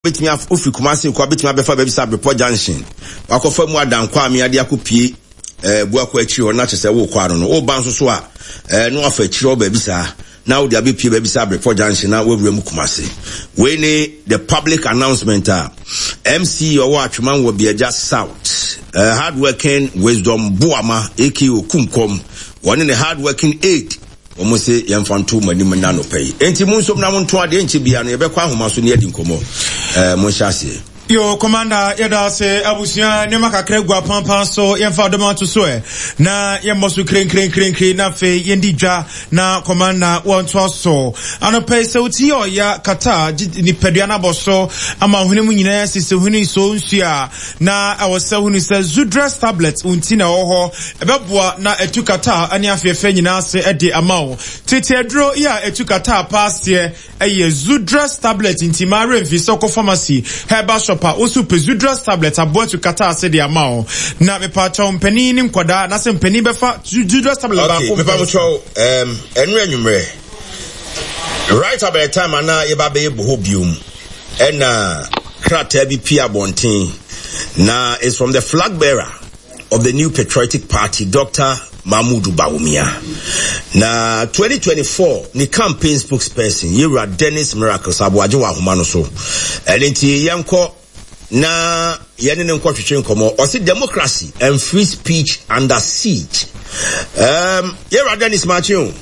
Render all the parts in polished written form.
betimi ofi Kumasi kwa betimi abefa baby sa Abreport Junction wakofa mu adankwa ame ade akopie buako akiri ho na chese wo kwa no wo ban so a no afa akiri baby sa na wo de abepie baby sa Abreport Junction na wo wura mu Kumasi we ne the public announcement MC owo atweman wo Biaja South hard working wisdom boama AKO Kumkom one the hard working aid almost say yamfantu mani manano pay enti munsom na monto ade enchi bia no yebekwa ahoma so ne adi nkomo monhyase Yo, Commander, yada se abusia nema kakre gwa pampan so yemfa doma to so na yemosu kren na fe yendija na Commander wanto so anope se uti ya kata ni peduana boso ama hune mu nyina sise hune so nsua na awose hune se Zudres tablet unti na oho ebeboa na etukata ani afefe nyina se ede amawo tete adro ya etukata passe eye Zudres tablet inti mare mfi so ko pharmacy herbal shop also Zudres tablet abo to kata se de amao na me pa cha mpani ni nkwada na se mpani befa Zudres tablet ba ko me cho enwe nwumre right about the time ana ye ba be bo biom na krata bi pia bonten na is from the flag bearer of the New Patriotic Party, Dr. Mahmoud Bawumia. Na 2024 ni campaign spokesperson Yera Dennis Miracles Abuaje wa Humano so enti yanko na yene ne nkwa twetwe nkomo o se democracy and free speech under siege. Yera Dennis Machion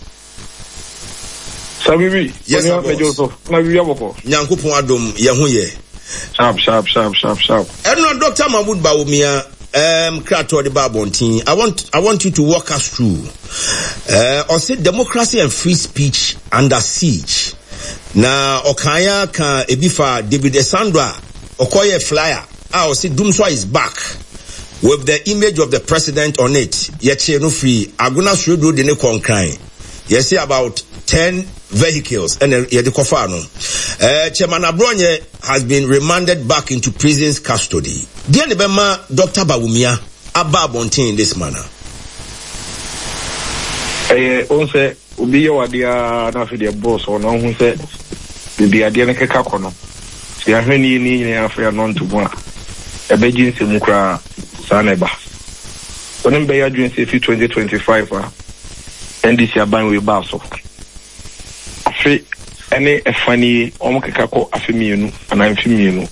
Sabibi yes Joseph na biya boko nyankopon adom ye ho ye sharp eno Dr. Mahmoud Bawumia Krato de Babontin, I want you to walk us through or say democracy and free speech under siege. Na Okaya kan ebifa David Esandra Okoye flyer. I say Dumswa is back with the image of the president on it. Yeche no free Aguna Shredo de ne konkran. You see about 10 vehicles and Yedikofano. Chairman Abronye has been remanded back into prison's custody. Diane Bema, Dr. Bawumia, Ababontin in this manner. Onse, Ubiya Wadia, Nafi, boss, or no, who said, the Adiana Kakono. See, I heard ni affair non to one. A Beijing Simukra Saneba. When Bayer June 2025, and this year ban with Basso. Afi ene efani omkekako afemienu ana amfemienu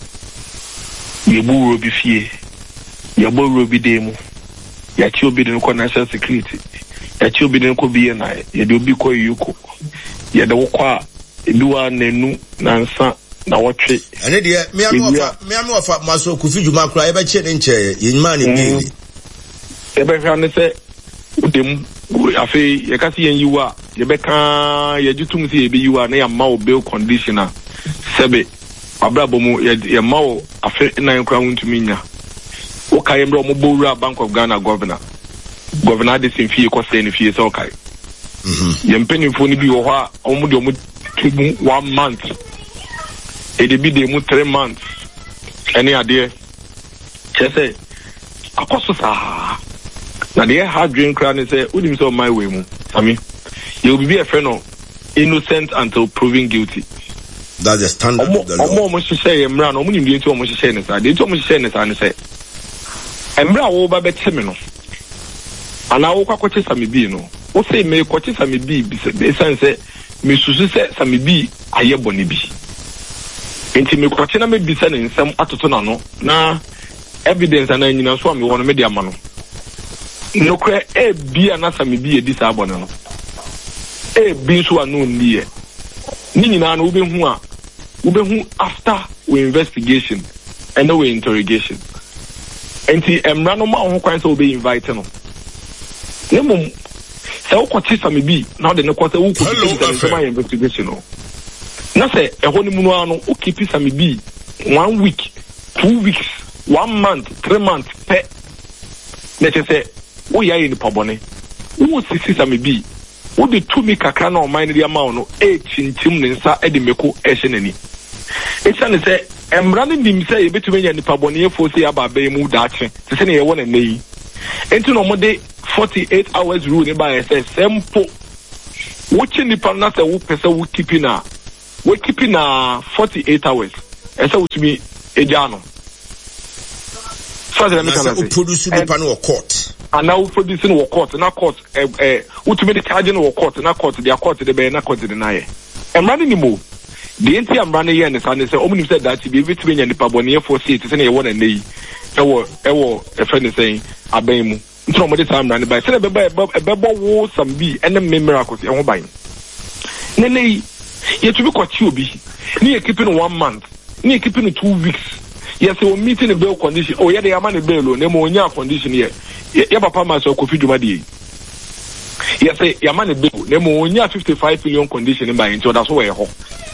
yebu robi fie yebo robi demu ya ti obi den ko national security ya ti obi den ko biye na ye de obi ko yuko ye de wokwa eduwa nanu nansa na wotwe ene de me anu ofa maso kufi djuma kura ye be che ne nche yinma ne bi e be hwa ne se udem afi ye kasi yen yiwa ye beka ye jitum si ye bi yiwa na ya ma bail conditioner sebe abrabo mu ye ma o afi na nkra wuntumi nya o kai mbro mo bowura Bank of Ghana governor de sinfie ko se ne fie se o kai ye mpenifo ni bi wo ho a omu de omu tubu 1 month e de bi de mu 3 months ene ade chese akoso sa na the hard drink crown is unim so my way mu Sami you will be a friend of innocent until proven guilty. That's the standard of the law. Omo say emra no munim dey to omo say ne sa dey to omo say ne sa ne say emra wo ba beti me no ana wo kwakoche Sami bi no wo say me kwakoche Sami bi be sense me susu say Sami bi aye boni bi enti me kwakoche na me bi say ne nsem atoto na no na evidence ana nyina so am wo no me dey ama no no kre e bia na Sami bi e di sa abone no e bi so anu nie ni nyina no ube hu after we investigation and we interrogation enti emra no ma ho kwan so be invite no nemum se wo kwachi Sami bi na de ne kwasa wo ko investigation no na se e ho ni mu no anu o keep Sami bi 1 week 2 weeks 1 month 3 months pe na se wo ya ni pabone wo sisi Sami bi wo de tumi kakra na o man de ama no e chinchim ne nsa e de meko e hye nani e sane se emra ne dim se e betu menya ni pabone e fo se aba ba mu daache se ne ye wo na nei enti no mo de 48 hours rule ne ba se sempo wo chi ni pa na se wo pese wo keep na 48 hours esa utumi ejano so that we produce the panel court and now producing wo court na court utumi the charge no court na court their court the be na court deny e man ni mo the enti am ran here ne say omuni say that be betimi nya nipa bone for see it say e won na yi ewo e friend say aban mu nti mo de time ran by say be wo some bi ene miracles e ho ban nene ye to be kwachi obi ni e keeping 1 month ni e keeping 2 weeks yes we meeting the bail condition oh yeah they am na bail no mo nya condition here ya papa ma so Kofi Dwuma dey yes ya man bail no mo nya 55 million condition by nti oda so we ho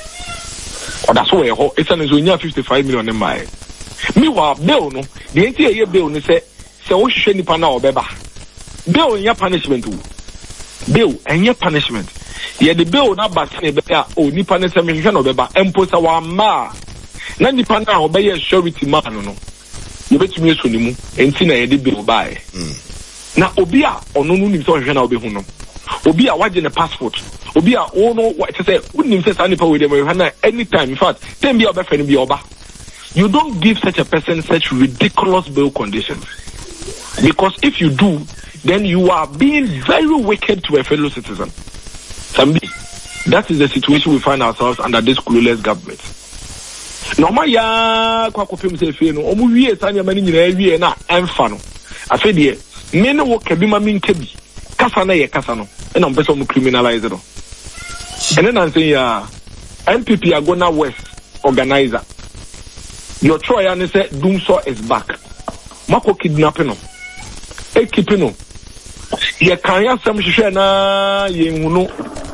it's an nya 55 million in my me wa bail no the enti ye bail no say wo hwehwe nipa na obeba bail nya punishment bail enya punishment ye the bail na ba se be ya o nipa ne se me hwehwe na obeba empo sa wa ma na nipa na obeye surety man no ye betumi eso ni mu enti na ye de bail bae na obi a ono no nim se hwehwe na obehu no obi a waje ne passport obi a ono what say unim say sani pa we dem na anytime in fact tem bi obefa ni bi oba you don't give such a person such ridiculous bail conditions because if you do then you are being very wicked to a fellow citizen. Sambi, that is the situation we find ourselves under this clueless government. Normal ya kwa kopim se fe no omu wie sani amani nyina wie na emfa no afi de me ne wo kabi ma min kabi kasa na ye kasa no e na mpese omu criminalize no ene na say ya MPP Agona West organizer your troya ne say Dumso is back mako kidnapping no e keeping no ye kan ya sam hwehwe na ye hunu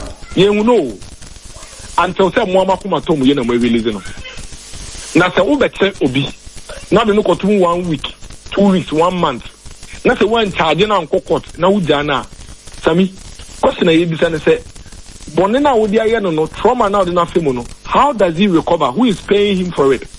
until say mo amakoma tom ye na mo release no na say wo betse obi na de no kotum 1 week 2 weeks 1 month na say one charge na nkokot na wuja na sami question na ye bisa ne say bonne na wo dia ye no trauma na de na femu no how does he recover? Who is paying him for it?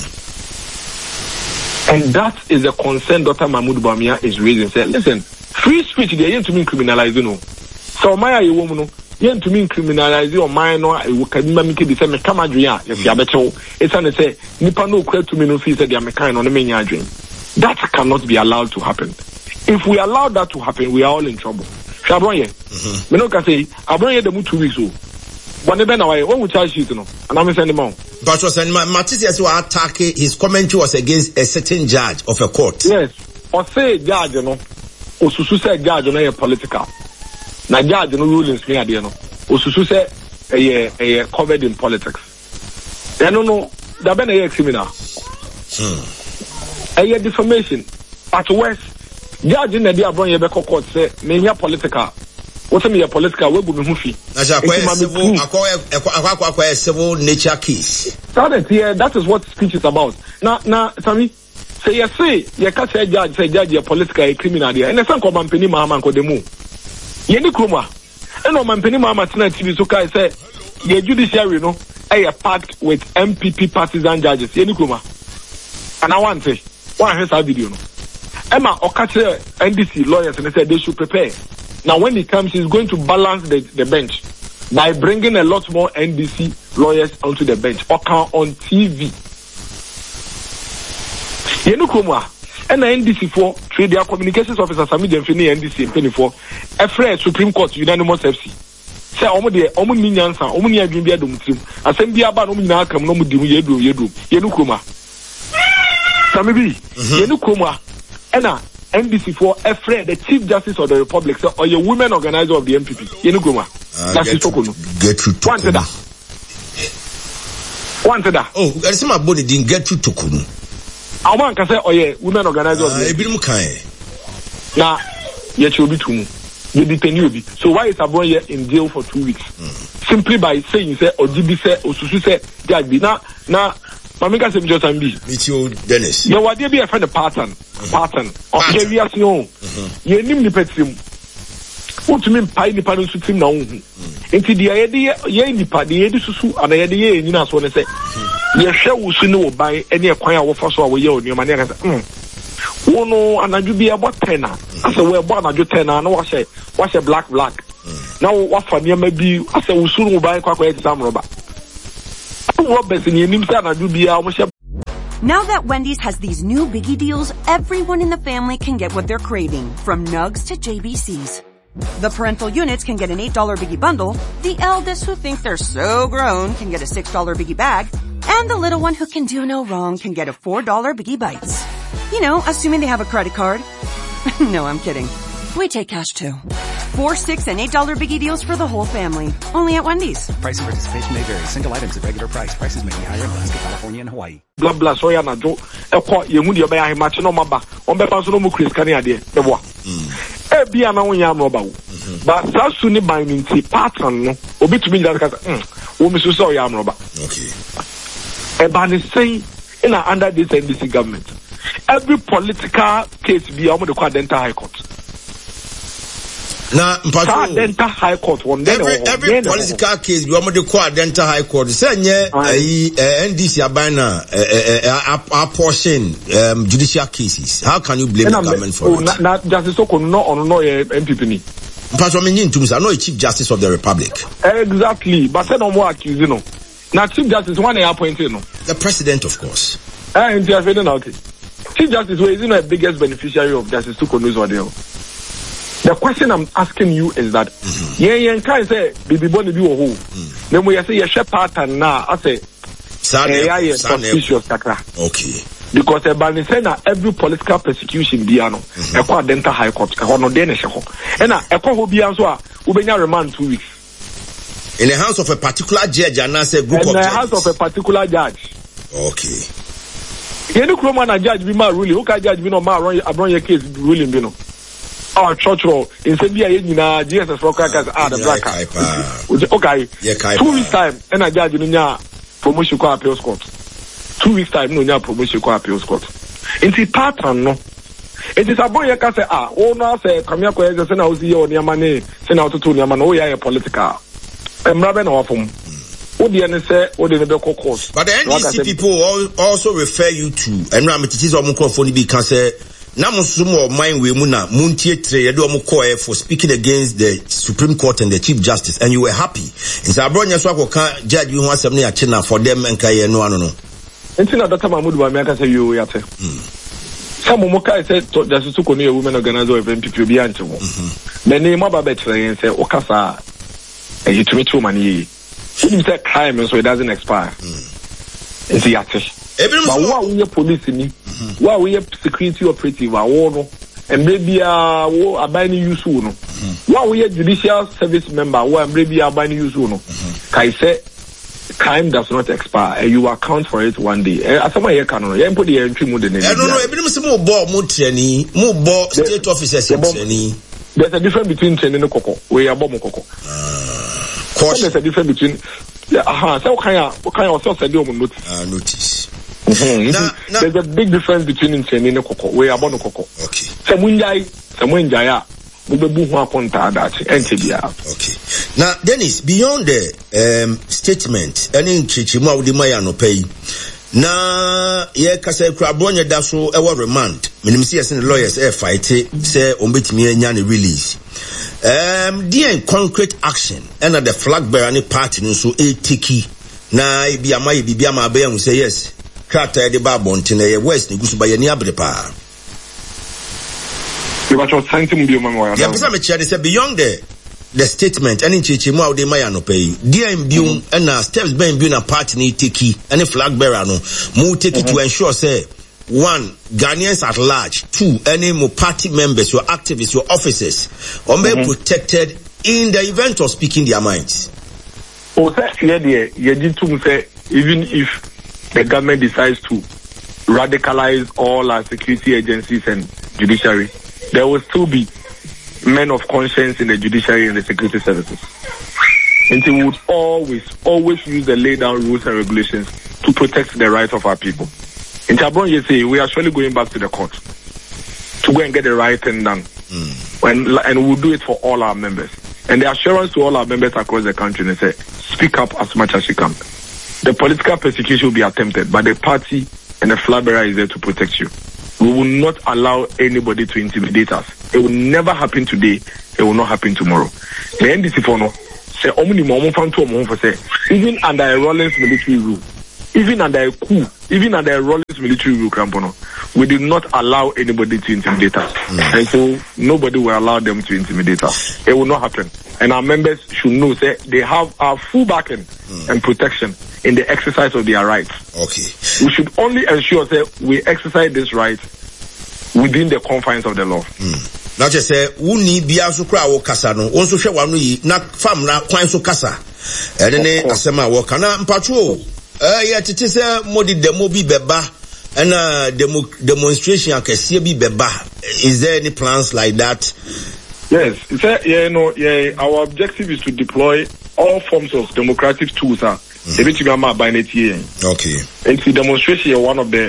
And that is the concern Dr. Mahmoud Bawumia is raising. Say, listen, free speech they ain't to mean criminalizing no. So my you woman no, ain't to mean criminalizing or mine no can make it say me come adria if you beto. It's an say nipa no kwe to me no feel say they are kind on the main adrian. That cannot be allowed to happen. If we allow that to happen, we are all in trouble. Shabonye. Me no can say abonye the 2 weeks o. But never know why we charge you no. And I'm sending him. But was Matisse who attack his commentary was against a certain judge of a court. Yes. Or say judge no. Or susu say judge no political. Na judge no rulings me ade no. Or susu say a covered in politics. They no da be na criminal. A defamation. At worst, judge na dey abron ye be court say me here political. What me political we go me hu fi. Na civil nature case. That is what speech is about. Now Sammy say you say you can't say judge a political a criminal there. And some come company mama ko demu. Ye ni kroma. And no company mama tina TV so kai say the judiciary no a packed with MPP partisan judges. Ye ni kroma. And I want say one hear that video no. Emma Okache NDC lawyers and they said they should prepare. Now when he comes, he's going to balance the bench by bringing a lot more NDC lawyers onto the bench. Oka on TV. Yenu Kumwa, and the NDC for trade their communications officer Sami Demfini NDC 24. A Supreme Court unanimous FC. Say omo ni nyansa, omo ni adwin bia dom trim. Asem bia ba no nyina akam no mu di mu yedu. Yenu Kumwa. Sami bi, Yenu Kumwa. Ena NDC for Efre, the Chief Justice of the Republic, so, or your women organizer of the MPP. Yenuguma. That's his token. Get through token. One to that. Oh, I see my body didn't get through token. I want to say, oh yeah, women organizer of the MPP. Now, yet you'll be too. You detain you be. So why is Abon here in jail for 2 weeks? Simply by saying, say, or GB say, or Susu say, Judge be now. Mamika se mjo tambi. Meet you, Dennis. Your idea be a friend of pattern. Okay, we are no. You nim the petrim. What to mean pie the panel to trim now? Into the idea, ye in the party, the susu, and the idea in us when I say, ye shall know by any acquire of us or your new manner. Oh no, and I do be about 10. I said, well, born at your 10, and what's a black. Now, what for near maybe, I said, we soon buy quite some rubber. Now that Wendy's has these new biggie deals, everyone in the family can get what they're craving, from Nugs to JBCs. The parental units can get an $8 biggie bundle, the eldest who think they're so grown can get a $6 biggie bag, and the little one who can do no wrong can get a $4 biggie bites. You know, assuming they have a credit card. No, I'm kidding. We take cash too. 4, 6, and $8 biggie deals for the whole family. Only at Wendy's. Price and participation may vary. Single items at regular price. Prices may be higher in Alaska, California, and Hawaii. Blah blah so ya na do yehudi oba ya match no maba on be pass no mu Chris kan ade be boa e bia na won ya no ba wo ba sa su ni ban nti pattern no obi to be that ka wo mi so ya no ba okay e ba ni say in under this NDC government every political case be am the Dental High Court. Now, Dental High Court one every political case you am the Dental High Court. Say NDC abana apportion judicial cases. How can you blame the government for it? Na Justice Oko no MPP ni. Pastor Menin Tums, I know Chief Justice of the Republic. Exactly, but say no more accused, you know. Now Chief Justice one appointed, no. The President, of course. Chief Justice is the biggest beneficiary of Justice Oko news audio. The question I'm asking you is that, can say, Bibi Boni bi wo ho. Then we say, share pattern now, I say, suspicious kakra. Okay. Because every political persecution biano, Dental High Court, no dene sheko. And ho bian so ubenya remand 2 weeks. In the hands of a particular judge and as a group of judges. In the hands of a particular judge. Okay. Any criminal na judge be ma ruling, who can judge be no ma run your case ruling be no. Our church roll in Serbia, Jesus for crackers are the black. Okay, 2 weeks time, and I judge in promotion co appeals court. 2 weeks time, no promotion co appeals court. It's a pattern, no. It is a boy you can say, no, say, come here, say, send out your near money, send out to your man, oh, yeah, political. I'm rubbing off him. What the NSA, what the Rebecca course. But the NDC people also refer you to, and Ramatitis or Mukofoni because Namusumo mind we muna muntie tre for speaking against the Supreme Court and the Chief Justice, and you were happy. In Sabronia Swako can't judge you want something at China for them and Kaya no. Until Dr. Mahmoud Wamaka say you yate. Some Moka said Justice Tukoni, a woman organizer of MPP Bianchi. The name of a better and say Okasa, and you to me too many. He said crime so it doesn't expire. It's the yate. But what we are police ni, what we are security operative, and maybe a binding use no. What we are judicial service member, what maybe a binding use no. Kai say crime does not expire, and you account for it one day. As someone here can know, you put the entry mode in it. I don't know. Every more training, more state officers training. There's a difference between training and coco. We are bomb coco. There's a difference between. So what kind of notice. There's a big difference between training and coco. We are born coco. Okay. Someone jaya. Okay. Now, Dennis, beyond the statement, any chichima with the Maya no pay. Na ye kasa krabonye da so e wa remand. Minim see as the lawyers fight say ombetimi anya ne release. The concrete action and the flag bearer any party no so tiki na bia ma be am say yes. Krata de ba bonte na ye west ne gusu ba ye ni abrepa. You got your thanking me my. Yeah, person me chia say beyond the statement any chichimu out de maya no pay. DM bium and steps ben biu na party ni tiki any flag bearer no mu take it to ensure say one, Ghanaians at large. Two, any more party members, your activists, your officers, are be protected in the event of speaking their minds. Even if the government decides to radicalize all our security agencies and judiciary, there will still be men of conscience in the judiciary and the security services. And we would always use the laid down rules and regulations to protect the rights of our people. In Tabron, you say we are surely going back to the court to go and get the right thing done. And we'll do it for all our members. And the assurance to all our members across the country, they say, speak up as much as you can. The political persecution will be attempted, but the party and the flag bearer is there to protect you. We will not allow anybody to intimidate us. It will never happen today. It will not happen tomorrow. The NDC for no, say omni mo fan to mo for say even under a Rawlings military rule, even under a coup, even under a Rawlings military rule, Crampono, we did not allow anybody to intimidate us. And so nobody will allow them to intimidate us. It will not happen. And our members should know that they have our full backing and protection in the exercise of their rights. Okay. We should only ensure that we exercise this right within the confines of the law. Now just say uni bia so kra wo kasa no won so hwe wanu yi na fam na kwan so kasa ene asema wo kana mpacho ya tete se modi demo bi beba and demonstration akese bi beba. Is there any plans like that? Yes, our objective is to deploy all forms of democratic tools. Okay. And the demonstration is one of the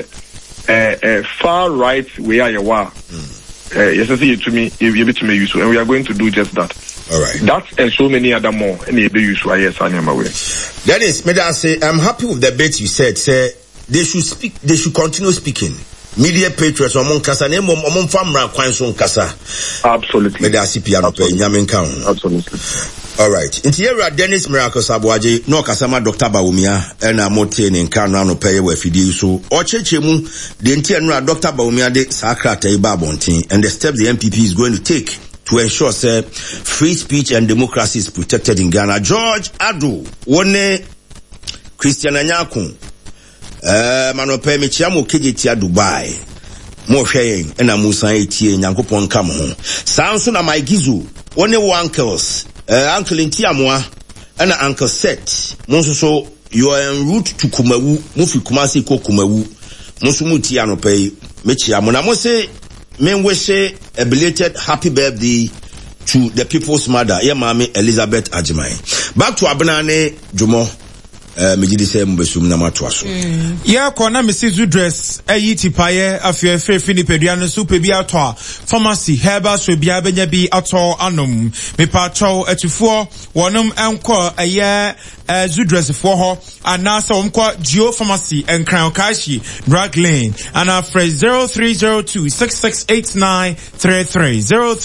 far right way you are. Yes, I see to me, you to me use, and we are going to do just that. All right. That and so many other more. And you use yes, I am aware. Dennis, may I say, I'm happy with the bit you said. Say they should speak. They should continue speaking. Media patriots among kasa ne mom famra kwan so nkasa. Absolutely. May I see piano pe nyamen kan. Absolutely. All right. Intiera Dennis Miracle Sabuaje no kasama Dr. Bawumia na mote ne nkan no peye we fidi so. Ocheche mu de ntienra Dr. Bawumia de sakrata iba bontin and the steps the MPP is going to take to ensure say free speech and democracy is protected in Ghana. George Adu wone Christian Anyakun manope mechiamo kejetia Dubai mo hweyen na musan etie nyankopon kam ho sanso na my gizu one uncles uncle Ntiamwa and uncle Set monso you are en route to Kumawu mufi Kumasi ko Kumawu monso muti anope mechiamo na mo say men we say a belated happy birthday to the people's mother Mami Elizabeth Ajimai. Back to Abanane Jumo mejidi se mbesum na matwa so ya kona Mrs. dress ayiti paye afefe fini pedua no super bi ato pharmacy herbal so bia benya bi ato anom me pacho atufo wonum enko aye Zudress for her and now some Geo Pharmacy and Crown Kashi Drug Lane and our phrase 0302-668933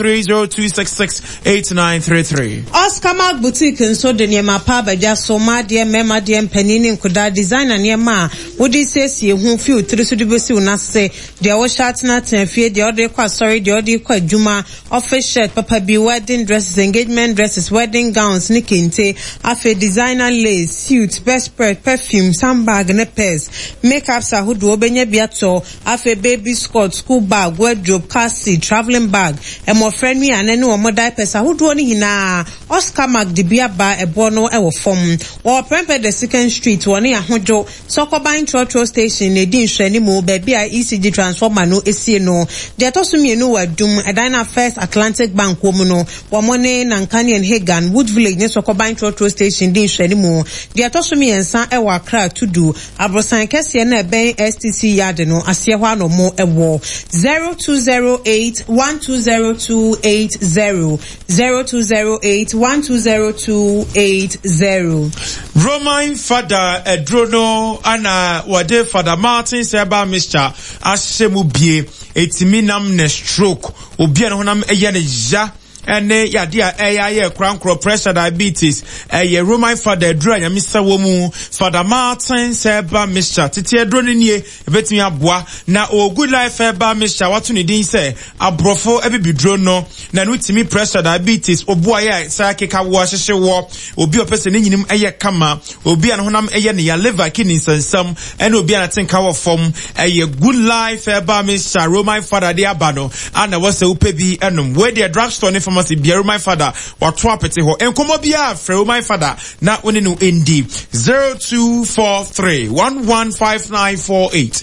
0302-668933 Oscar Mark Boutique and so the Niema Paba just so my dear Mema dear Peninin could that design and Niema would he say see who few to the Sudibusi will not say the old shots not and fear the other quite sorry the other quite Juma office shirt Papa be wedding dresses engagement dresses wedding gowns Nikinte afe designer lace, suits, best spread, perfume, handbag, and purse, makeups, ahudu, obenye biato, afe baby skirt, school bag, wardrobe, car seat, traveling bag, and more friendly and any more diapers, ahudu oni hina, Oscar Mark di biaba e bono e wo form, or prempe the 2nd Street, wani ahujo, soko buying trotro station, ne din sheni mo, baby a ECG transformer no esi no, de atosumi no wadum, e dina First Atlantic Bank womuno, wamone Nankani and Hagan, Wood Village, ne soko buying trotro station, din sheni mo, the atosomi ensa ewa kra to do abrosan kese na ben STC yard no asie hwa no mo ewo 0208-120280 0208-120280 Romain Father Edrono ana wade Father Martin Seba Mr. Asemu bie etiminam ne stroke obi an honam eye ne ja ene yadia eya krankro pressure diabetes Roman Father Edro ya Mr. Womu Father Martin Seba Mr. Titi Edro nie ebetimi aboa na o good life eba Mr. watu ni din se abrofo ebibidro no na no timi pressure diabetes oboa ya sa keka wo ahyehye wo obi opese ne nyinim eye kama obi an honam eye ne ya liver kidney sansam ene obi an atenka wo fom good life eba Mr. Roman Father de abano ana wose upebi enum we the drugstore ne pharmacy biaru my father watwa pete ho enkomo bia frɛ my father na woni no endi 0243115948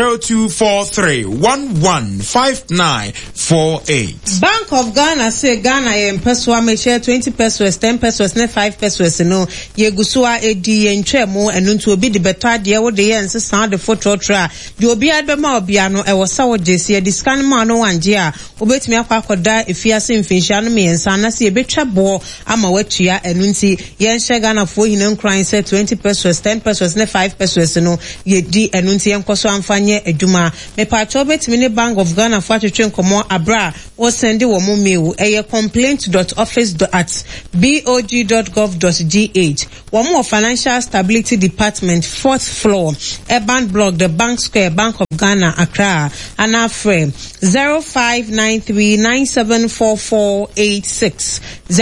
0243115948 Bank of Ghana say Ghana empeswa me share 20 pesos 10 pesos ne 5 pesos no yegusua edi entwemo enu ntu obi de beto de wo de yense san de fototra de obi adema obia no e wo sawo jesi di scan ma no wanje a obetimi akwakoda efiase mfinhia no me yensa na se ebetwa bo ama watua enu nti yenhye Ghana fo hina nkran say 20 pesos 10 pesos ne 5 pesos no yedi enu nti yenkoso amfa banye adwuma me pacho betimi ne Bank of Ghana for atwetwe nkomo abra o send wo mo mail complaint.office@bog.gov.gh one more Financial Stability Department 4th floor Urban Block the Bank Square Bank of Ghana Accra and our frame 0593974486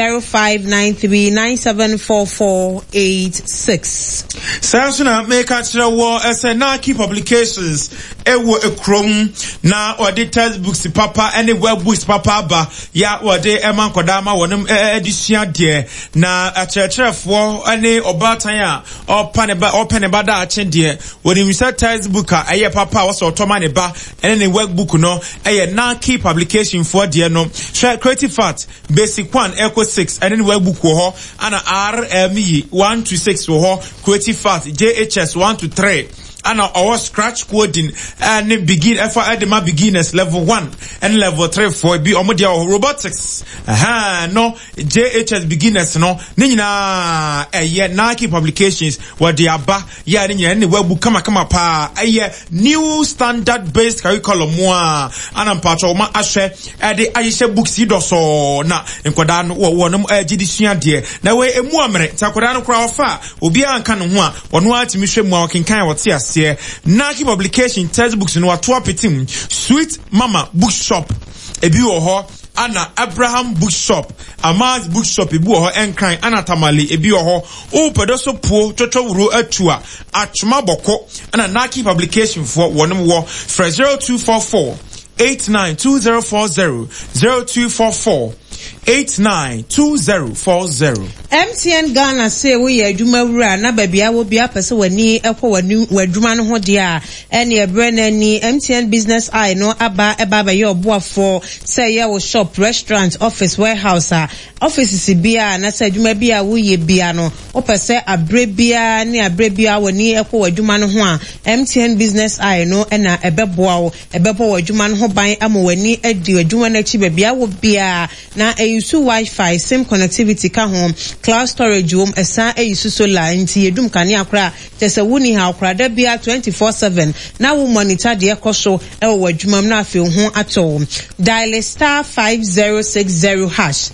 0593974486 Samsona make actual war as a Nike publications ewo ekrom na odi textbooks papa any webbooks papa ba ya odi eman kodama wonem edition de na achercherefo any obatan a open ba da achen de wonim say textbook a eye papa was otoma ne ba any workbook no eye Nike publication for de no share creative fact basic 1 echo 6 any workbook wo ho ana RME 1 to 6 wo ho creative fact JHS 1 to 3 and our scratch coding and begin for my beginners level 1 and level 3 for be omodia robotics no JHS beginners no nina Nike publications what they aba ya ni any webbook kama pa new standard based curriculum moi and pacho ma ahwe the ayeshe books idoso na enkoda no wonom agidisua de na we emu amre takoda no kra ofa obi anka no ho a ono atimi hwe mu a okenkan wote ase Nike publication textbooks no ato apetim Sweet Mama Bookshop ebi wo ho ana Abraham Bookshop Amaz Bookshop ebi wo ho enkran ana Tamale ebi wo ho o pedoso po totowuro atua atwoma boko ana Nike publication for wonom wo 0244 892040 0244 892040 MTN Ghana say we adwuma wura na babia wo bia pese wani ekwo wadwuma no ho de a ene ebrana ni MTN Business Eye no aba ba ye oboafo say ye wo shop restaurant office warehouse offices bia na say adwuma bia wo ye bia no opese abre bia wani ekwo wadwuma no ho a MTN Business Eye no na ebeboa wo ebebo wadwuma no ho ban amo wani adi wadwuma na chi babia wo bia na use Wi-Fi same connectivity ka home cloud storage home esa use solar nti yedum kane akra tese wuni ha akra da bia 24/7 na wo monitor de ekoso e wo adwumam na afi ho ato dial *5060#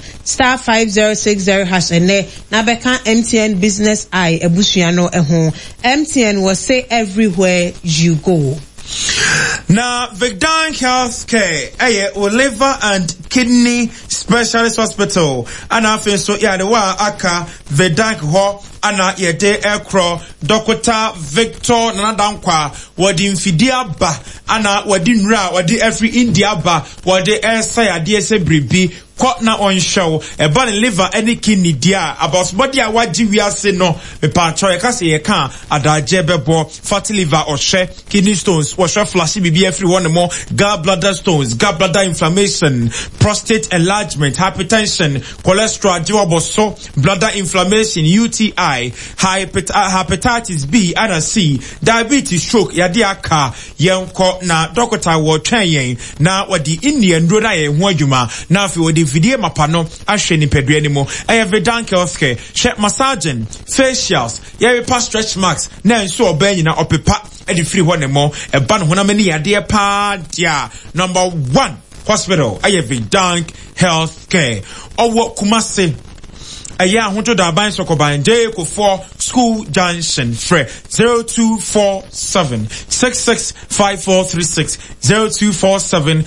*5060# ene na beka MTN Business Eye ebusua no eho MTN will say everywhere you go. Now, Vicdan Healthcare, liver and kidney specialist hospital, and I think so. Yeah, the wa aka Vicdan ho ana yede ekro Dr. Victor Nadankwa wadi mfidia ba ana wadi nra wadi every India ba wadi esa ade se bribi na on show a body liver any kidney dia about body awaji we are say no me pancho e ka say e kan adaje bebo fatty liver or share kidney stones or share flashy bibi everyone more gallbladder stones gallbladder inflammation prostate enlargement hypertension cholesterol jiwaboso bladder inflammation UTI hepatitis B and C diabetes stroke yade aka yenko na doctor wo twen na wadi Indian road aye ho adwuma na afi wadi vidie mapano ahwe ni pedua ni mo Vicdan Healthcare check massaging facials ye pa stretch marks na nso oban na opepa edi free ho ne mo e ba no honam ni yade pa dia number 1 hospital Vicdan Healthcare owo Kumase aya hunto da ban sokoban Jeko 4 School Junction fre 0247 665436 0247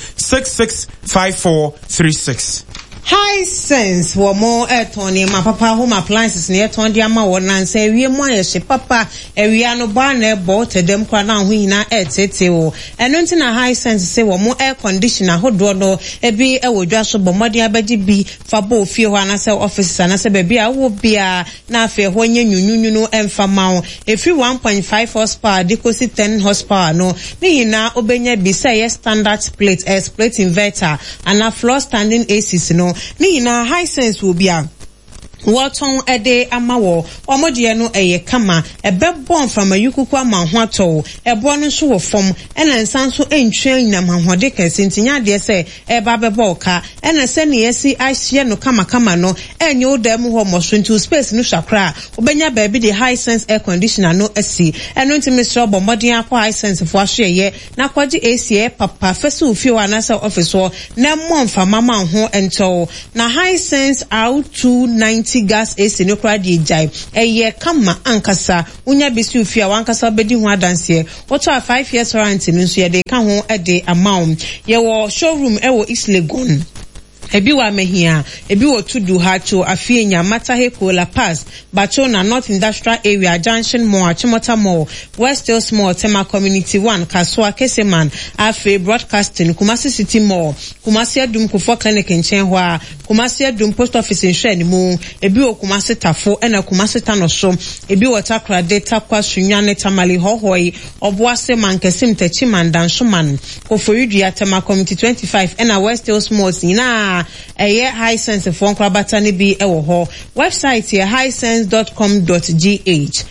665436 High sense wo mo etoni ma papa home appliances ne eton dia ma wona say wie mo ayehye papa ewia no ba na ebo tedem kwa na ho hina etete wo eno nti na high sense say wo mo air conditioner hodo no ebi ewodwa so bomode abedi bi fa bo fie ho ana say offices ana say be bia wo bia na afi ho nya nyunyunyu no emfa ma wo efi 1.5 horsepower dikosi 10 horsepower no ni hina obenya bi say standard split inverter ana floor standing ACs no ni na high sense will be a Waton ede amawo omodie no eye kama ebebon from ayukuku ama ho ato ebo no so wo fom ena nsan so entwen nyam hode kese ntinya de se eba bebo ka ena se ne yesi ahye no kama no enye odam ho moso ntu space no shakra obenya baabi de high sense air conditioner no asi eno ntimi so bomodien akwa high sense fo ahye na kwaji AC papa fesu fie wa na se office wo na monfa mama ho ento na high sense R290 gas AC no kra di jai eye kama ankasa unya bisi ufia wankasa bedi ho adanse oto a 5 years warranty no so ye de ka ho e de amount ye wo showroom e wo East Legon ebi wa mehia ebi wo tudu hacho afie nya mata heko la pass bacho na North Industrial Area Junction Mall Achimota Mall West Hills Mall Tema Community 1 Kaswa Keseman Afe Broadcasting Kumasi City Mall Kumasi Adum Kufo Clinic nchen ho Kumasi Adum Post Office nhwe mu ebi wo Kumasi Tafo ena Kumasi Tanoso ebi wo Takra Data kwa Sunyane Tamale hohoi Obuase Mankesim Techiman Danshuman Kofoyudu Tema Community 25 ena West Hills Mall ina eye high sense phone kwabata ni bi ewo ho website here highsense.com.gh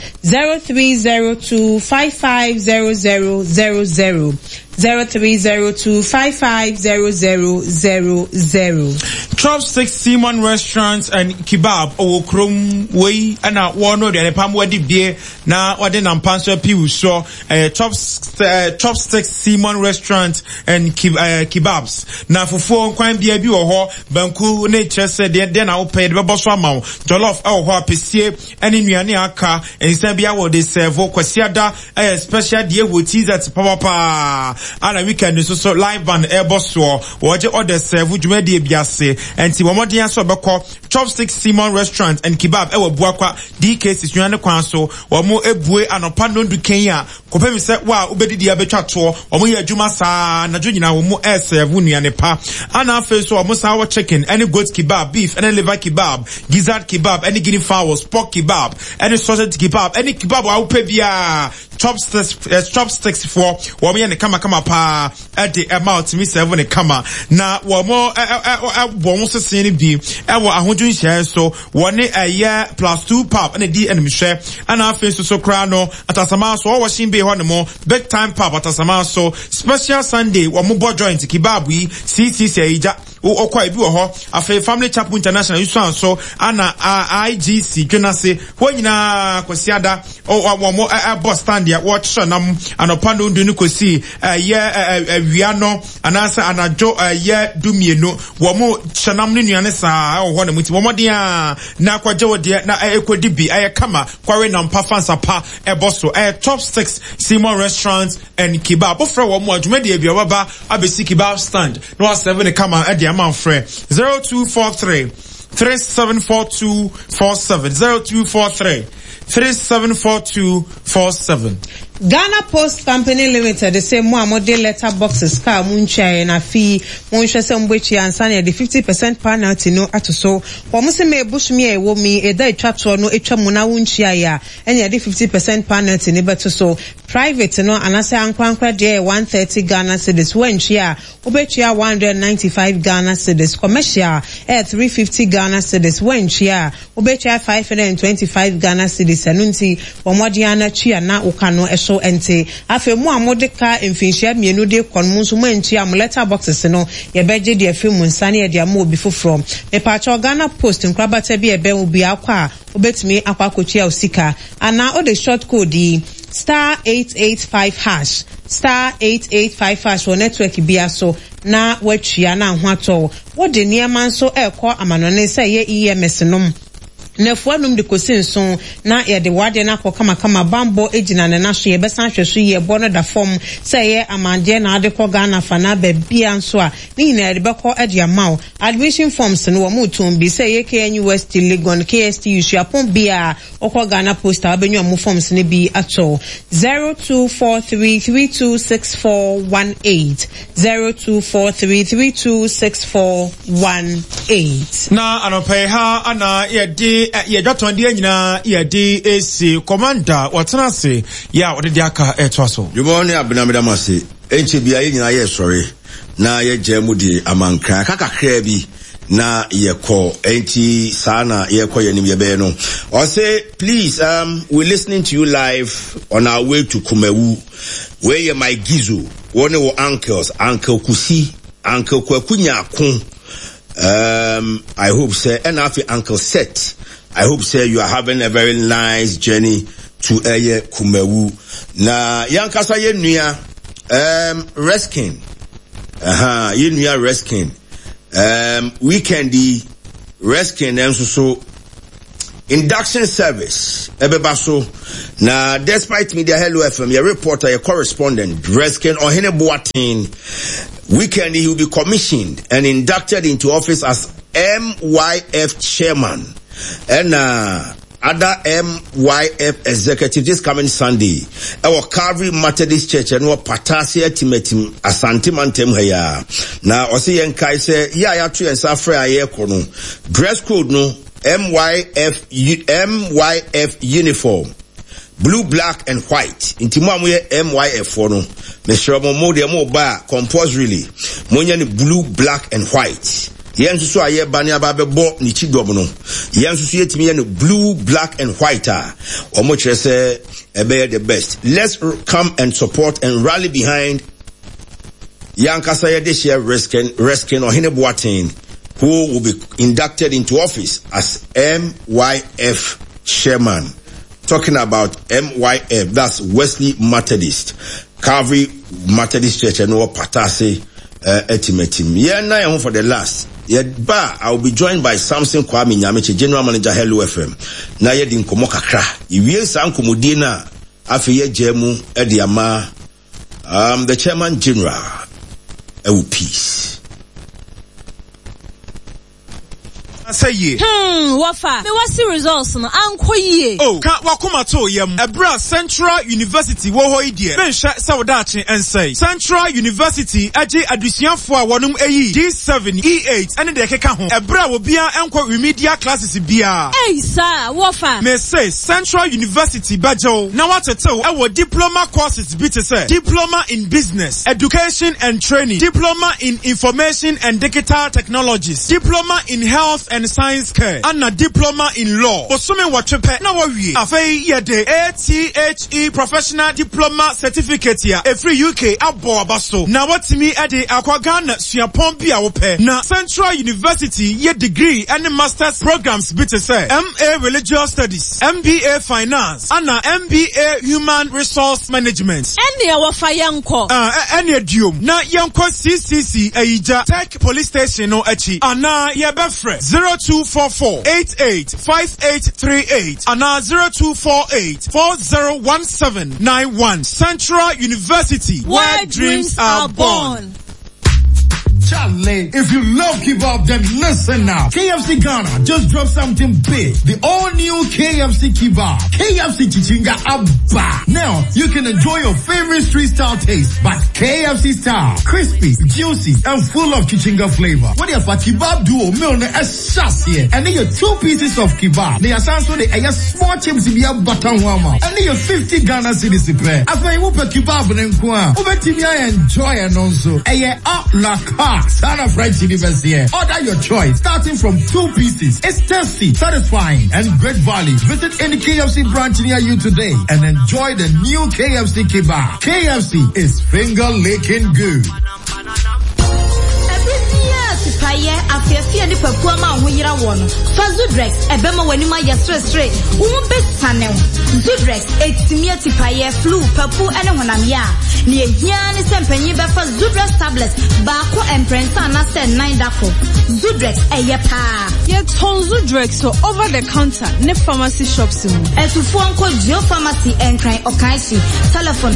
0302550000 0302550000 Chopsticks Simon Restaurants and Kebab Okrom way and one of the Pamwadi beer na wade nampanso piu so Chopsticks Simon Restaurants and Kebabs na fufu kwan bia bi wo ho banku na chese de na wo pay de bebo so amaw jollof wo ho apesie ene nuane aka ensa bia wo de serve kwasiada special de wo teaser papa ana weekend so live band airboss wo je order serve dwuma de biase enti wo modern so beko Chopsticks Simon Restaurant and Kebab ewo buakwa DKC nuane kwan so wo mo ebue anopa nondu Kenya kopemi se wa obedidi abetwa to wo ye adwuma saa na dwonyina wo mo serve nuane pa ana afi so wo sawa chicken any goat kebab beef any liver kebab gizzard kebab any guinea fowls pork kebab any sausage kebab any kebab wa upe bia chopsticks for wo me ne kama pa at the amount me serve ne kama na wo mo wo mo sese ne bi e wo ahodun share so woni eye +2 pap na di enemy share ana afi so kra no atasama so wo shin be ho ne mo big time pap atasama so special Sunday wo mo bo joint kebab yi CCC ija okwa ebi wo ho afi Family Chapel International yusan so ana IGC dwenase ho nyina kwasiada wo mo boss stand ya watch nam anopando ndunu kosi wiano anasa anajo dumienu wo mo chanam ne nuane saa ho ne muti wo modia na kwaje wo de na ekodi bi kama kware nam pa fansa pa eboso Chopsticks Simon Restaurants and Kebab ofra wo mo adwuma de bia baba abesi kebab stand no 7 kama e de amount frɛ 0243 374247 0243 374247. Ghana Post Company Limited, they say more model letter boxes car muncha na fee muncha mbwechi ansane the 50% penalty no atoso wamuse me bushmi e wo mi e da etwato no etwa mu na wunchia ya enya the 50% penalty ne beto so private no anase ankwankwa de 130 Ghana cedis wenchia obechia 195 Ghana cedis commercial 350 Ghana cedis wenchia obechia 525 Ghana cedis anunti wamodiana chia na ukano so ente afi mu amodeka emfinhia mienu de konmu so manchi am letter boxes no ye beje de afi mu nsane ye de am obi foforo me pacha Ghana Post nkrabata bi ebe obi akwa obetimi akwa kochia osika ana o de short code *885# *885# for network bia so na watchia na ho ato wo de niam so ekọ amanone se ye EMS nom nefuanum de kosinson na ye de wade na kokama kama bambo ejina ne na so ye besan hweso ye bo no da form say ye amanje na ade ko Ghana fa na ba bia nso a ni na de beko ade amaw admission forms no wo mutum bi say ye KNU West Legon KSTU suapon bia okọ Ghana Post abenyu mo forms ne bi ato 0243326418 0243326418 na anope ha ana ye de ye dwatonde nyina ye de esi commander watenase ya odede aka etwaso jumoni abinamidamase enche bia ye nyina ye sori na ye jemu di amankra kakakra bi na yeko enti sana yeko yenim yebe no. Or say please we're listening to you live on our way to Kumewu, where you my gizu one of uncles, Uncle Kusi, Uncle Kwekunya Kun. I hope say and after Uncle Set, I hope say you are having a very nice journey to Kumewu. Na yankasa ye nuya reskin. Ye nuya reskin. Weekendy reskin and so induction service ebebaso na despite media Hello FM your reporter your correspondent reskin or Hene Boateng weekend he will be commissioned and inducted into office as MYF chairman and other MYF executive this coming Sunday. Our Calvary Methodist Church and what Patasia Timetim Asante Mantem Haya. Now Osi Yenkai say ya tu and Safra aye kono. Dress code no MYF uniform. Blue, black and white. Intimamuye MYF for no. Mesho mo de mo ba compulsorily. Monya ni blue, black and white. Yensu so aye bani ababe bo ni chidom no. Yensu so yetimi no blue, black and white omo kire say ebe the best. Let's come and support and rally behind Yankasa this year reskin or Hene Boateng, who will be inducted into office as MYF chairman. Talking about MYF, that's Wesley Methodist, Calvary Methodist Church and what Patase etimetim. Yeah, now home for the last. Yeah, I'll be joined by Samson Kwame Nyameche, General Manager Hello FM. Na yedi nkomo kakra. Iwie san komodina afeye jemu ediama the Chairman General peace. Say ye. Wafa. Me wasi results no anko ye. Oh, ka wakoma to yem. Ebra Central University wo ho idie. Bensha sawdachi and say. Central University aje adusianfo a wonum eyi D7 E8 ene de keka ho. Ebra wo bia enko remedial classes bia. Hey sir, wafa. Me say Central University bajo. Na watetew e wo diploma courses bi te say. Diploma in business, education and training, diploma in information and digital technologies, diploma in health and science care, and a diploma in law. Osumi wachepe na wawie. Afei yede ATHE professional diploma certificate ya every UK abo abaso. Na watimi ade akwa Ghana suapon bia wope. Na Central University ye degree and masters programs bite say MA religious studies, MBA finance, and MBA human resource management. Ene wafa yanko. Ene diom. Na yanko CCC Eija Tech Police Station no echi. Ana ye befre 0244-885838 and 0248-401791. Central University, where dreams are born. Charlie, if you love kebab, then listen now. KFC Ghana just dropped something big. The all-new KFC Kebab. KFC Chichinga Abba. Now, you can enjoy your favorite street-style taste, but KFC style. Crispy, juicy, and full of Chichinga flavor. What if a kebab duo meal a chassis? And then your 2 pieces of kebab. They are also the small chips in your button warmer. And then your 50 Ghana cedis to pay. After you whoop a kebab and over TV enjoy and also. A la carte. Sana fried chili here. Order your choice, starting from 2 pieces. It's tasty, satisfying, and great value. Visit any KFC branch near you today and enjoy the new KFC kebab. KFC is finger-licking good. Paye afia ni papua ma ho yira wo no fa Zudrex ebema wanima ya stress wo besane Zudrex etimi atipaye flu papu ene honam ya ne ehia ni sempanyi be fa Zudrex tablets ba ko emprensa na se 9 dafo Zudrex eye pa ye ton Zudrex so over the counter ne pharmacy shops mu etufu anko Geo Pharmacy enkran okansi telephone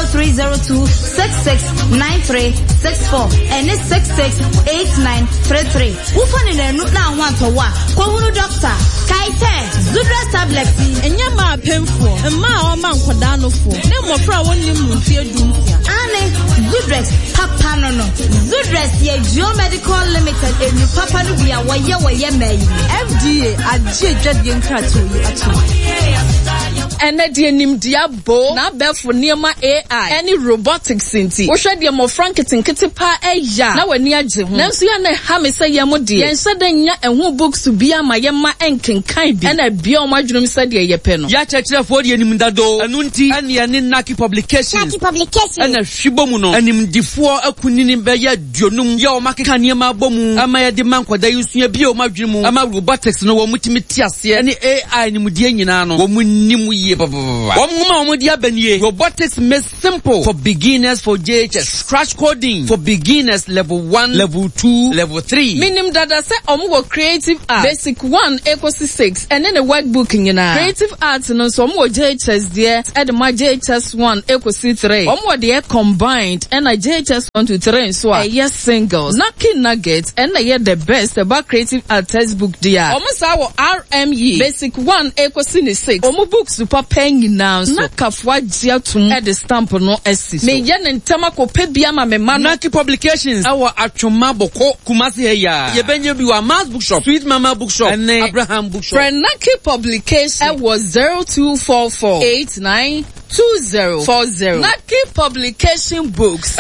0302669364 and 668933 ufani na nu na wanto wa kwa hunu doctor kaite Zudrex tablets enya ma pemfo ma o ma nkoda no fo ne mofra wonni mu fie dumfia ane Zudrex papa no Zudrex ye Geo Medical Limited enu papa no bia wo ye mai FDA agye dwadie nkrato yi ato ene de nimdia bo na befo niema AI any robotics inti wo hwe de mo franketenkete pa eya na wani agye ho nanso ya na ha me say yemo de yen hye de nya ehu books bia ma yema enkenkan bi ena bia o madwunum say de yepe no ya chechirefo de animdado anu nti ene ne Naki Publications ena hwibomu no animdifo akunini be ya duonum ya o makeka niema abomu ama ya de mankwada yusua bia o madwunum ama robotics no wo mutimi tiase ene AI ni mudie nyina no wo munnim ye baba wo mo dia banie robotics made simple for beginners for JHS scratch coding for beginners level 1 level 2 level 3 minim dada say omo creative art basic 1 equals 6 and then the workbook nyina creative art no so omo JHS there at the JHS 1 equals 3 omo there combined and a JHS 1 to 3 so yes singles Naki Nuggets and the best about creative art textbook there omo sa wo RME basic 1 equals 6 omo books super pen now so nakafwa jiatum at the stamp no esi me ye ntama ko pebia ma me ma Naki Publications our atwoma boko Kumasi heya ye benye bi wa Mass Bookshop Sweet Mama Bookshop and Abraham Bookshop for Naki Publications it was 0244892040 Naki Publication Books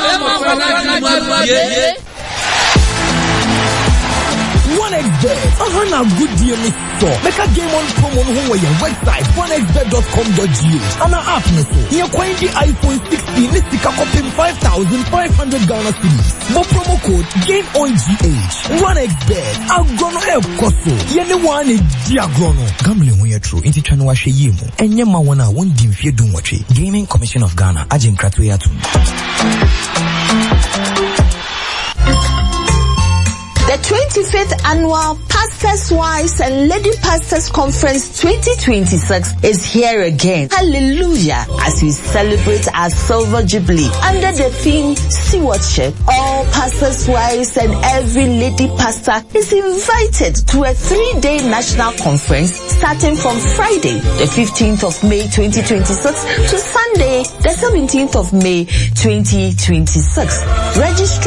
OneXBet. A good deal is so. Make a game on promo on your website, onexbet.com.gh. And an app neso. You're quite the iPhone 16. Let's take a copy 5,500 Ghana cedis. But promo code GameOnGH. OneXBet. Agrono help koso. Yene one is diagrono. Gambling when you're true. Inti chanwa she yemu. Enye ma wana won dimfie dunwache. Gaming Commission of Ghana. Ajin Kratuyatu. The 25th Annual Pastors' Wives and Lady Pastors Conference 2026 is here again. Hallelujah! As we celebrate our Silver Jubilee under the theme Stewardship, all pastors' wives and every lady pastor is invited to a 3-day national conference starting from Friday, the 15th of May 2026 to Sunday, the 17th of May 2026. Registration